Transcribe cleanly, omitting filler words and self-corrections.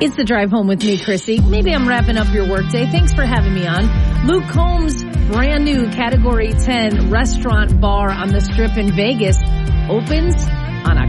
It's the drive home with me, Chrissy. Maybe I'm wrapping up your workday. Thanks for having me on. Luke Combs' brand new Category 10 restaurant bar on the Strip in Vegas opens